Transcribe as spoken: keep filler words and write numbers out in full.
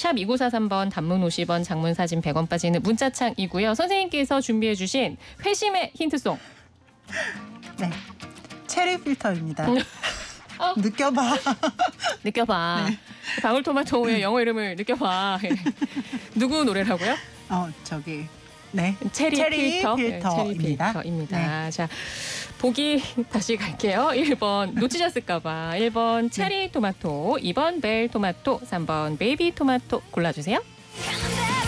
샵 이구사삼 번 단문 오십 원 장문 사진 백 원 빠지는 문자창이고요. 선생님께서 준비해 주신 회심의 힌트송. 네. 체리 필터입니다. 어. 느껴봐. 느껴봐. 네. 방울토마토의 영어 이름을 느껴봐. 누구 노래라고요? 어, 저기 네. 체리, 체리 필터. 필터입니다. 체리 필터입니다. 네. 자, 보기 다시 갈게요. 일 번 놓치셨을까 봐. 일 번 체리 토마토, 이 번 벨 토마토, 삼 번 베이비 토마토 골라주세요.